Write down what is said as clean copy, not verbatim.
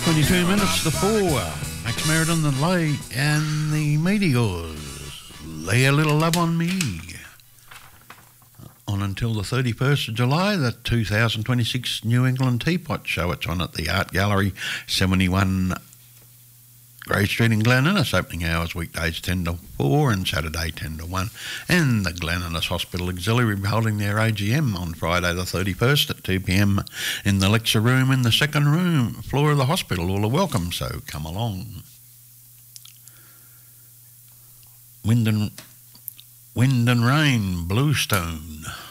22 minutes to 4. Max Meriden, the Lay and the Meteors. Lay a Little Love on Me. On until the 31st of July, the 2026 New England Teapot Show. It's on at the Art Gallery, 71 Grey Street in Glen Innes. Opening hours weekdays 10 to 4 and Saturday 10 to 1. And the Glen Innes Hospital Auxiliary holding their AGM on Friday the 31st at 2 p.m. in the lecture room in the second room floor of the hospital. All are welcome, so come along. Wind and Rain, Bluestone.